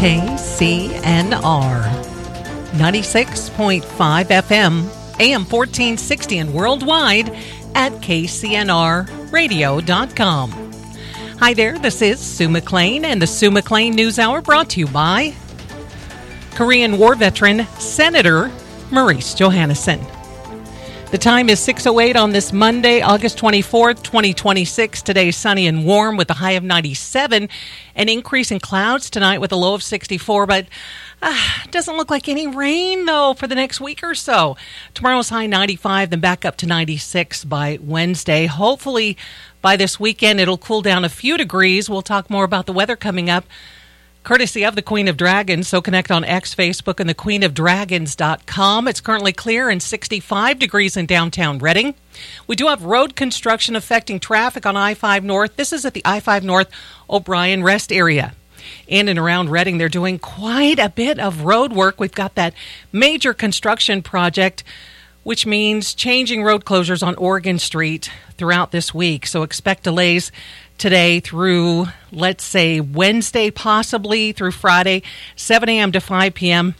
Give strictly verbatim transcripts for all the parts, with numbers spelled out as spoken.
K C N R ninety-six point five F M, A M fourteen sixty, and worldwide at K C N R radio dot com. Hi there, this is Sue McLean and the Sue McLean News Hour, brought to you by Korean War veteran Senator Maurice Johannesson. The time is six oh eight on this Monday, August twenty-fourth, twenty twenty-six. Today is sunny and warm with a high of ninety-seven. An increase in clouds tonight with a low of sixty-four, but uh, doesn't look like any rain, though, for the next week or so. Tomorrow's high ninety-five, then back up to ninety-six by Wednesday. Hopefully, by this weekend, it'll cool down a few degrees. We'll talk more about the weather coming up, courtesy of the Queen of Dragons. So connect on X, Facebook, and the queen of dragons dot com. It's currently clear and sixty-five degrees in downtown Reading. We do have road construction affecting traffic on I five North. This is at the I five North O'Brien Rest area. In and around Reading, they're doing quite a bit of road work. We've got that major construction project, which means changing road closures on Oregon Street throughout this week. So expect delays today through, let's say, Wednesday, possibly through Friday, seven a.m. to five p.m.,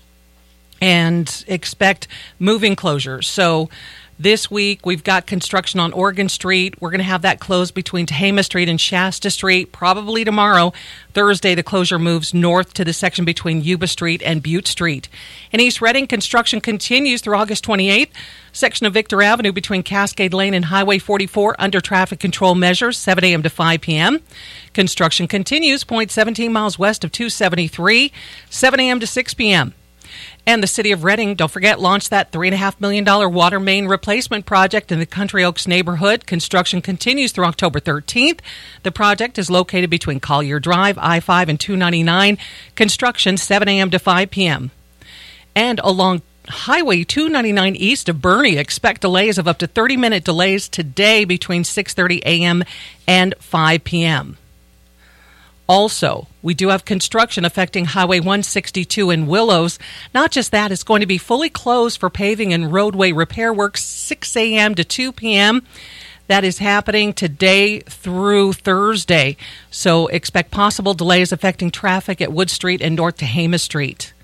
and expect moving closures. So this week, we've got construction on Oregon Street. We're going to have that closed between Tehama Street and Shasta Street, probably tomorrow. Thursday, the closure moves north to the section between Yuba Street and Butte Street. In East Reading, construction continues through August twenty-eighth. Section of Victor Avenue between Cascade Lane and Highway forty-four under traffic control measures, seven a.m. to five p.m. Construction continues point one seven miles west of two seventy-three, seven a.m. to six p.m. And the City of Reading, don't forget, launched that three point five million dollars water main replacement project in the Country Oaks neighborhood. Construction continues through October thirteenth. The project is located between Collier Drive, I five, and two ninety-nine. Construction seven a.m. to five p.m. And along Highway two ninety-nine east of Boerne, expect delays of up to thirty-minute delays today between six thirty a.m. and five p.m. Also, we do have construction affecting Highway one sixty-two in Willows. Not just that, it's going to be fully closed for paving and roadway repair work six a.m. to two p.m. That is happening today through Thursday. So expect possible delays affecting traffic at Wood Street and North Tehama Street.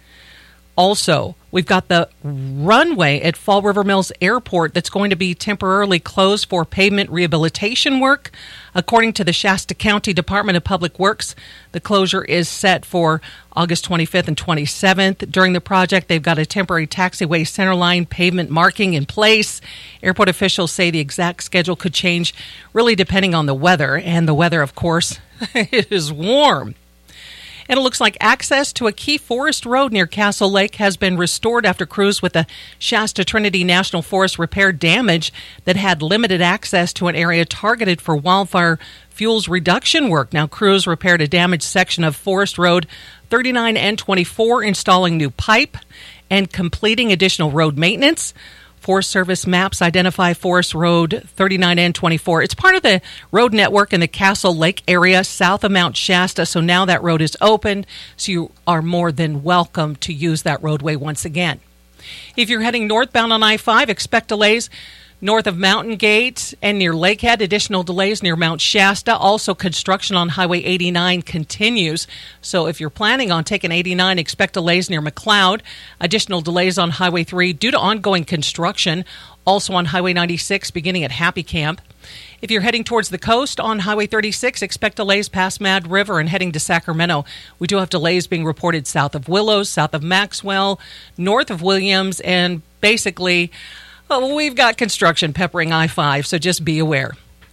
Also, we've got the runway at Fall River Mills Airport that's going to be temporarily closed for pavement rehabilitation work. According to the Shasta County Department of Public Works, the closure is set for August twenty-fifth and twenty-seventh. During the project, they've got a temporary taxiway centerline pavement marking in place. Airport officials say the exact schedule could change really depending on the weather. And the weather, of course, it is warm. And it looks like access to a key forest road near Castle Lake has been restored after crews with the Shasta Trinity National Forest repaired damage that had limited access to an area targeted for wildfire fuels reduction work. Now, crews repaired a damaged section of Forest Road thirty-nine and twenty-four, installing new pipe and completing additional road maintenance. Forest Service maps identify Forest Road thirty-nine and twenty-four. It's part of the road network in the Castle Lake area south of Mount Shasta, so now that road is open, so you are more than welcome to use that roadway once again. If you're heading northbound on I five, expect delays north of Mountain Gate and near Lakehead. Additional delays near Mount Shasta. Also, construction on Highway eighty-nine continues. So if you're planning on taking eighty-nine, expect delays near McLeod. Additional delays on Highway three due to ongoing construction. Also on Highway ninety-six, beginning at Happy Camp. If you're heading towards the coast on Highway thirty-six, expect delays past Mad River and heading to Sacramento. We do have delays being reported south of Willows, south of Maxwell, north of Williams, and basically, well, we've got construction peppering I five, so just be aware.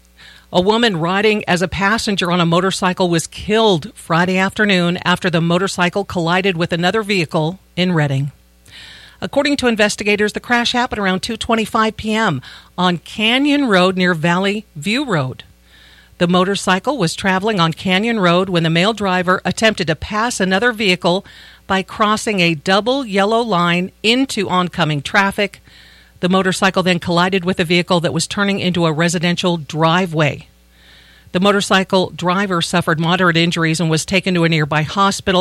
A woman riding as a passenger on a motorcycle was killed Friday afternoon after the motorcycle collided with another vehicle in Reading. According to investigators, the crash happened around two twenty-five p.m. on Canyon Road near Valley View Road. The motorcycle was traveling on Canyon Road when the male driver attempted to pass another vehicle by crossing a double yellow line into oncoming traffic. The motorcycle then collided with a vehicle that was turning into a residential driveway. The motorcycle driver suffered moderate injuries and was taken to a nearby hospital.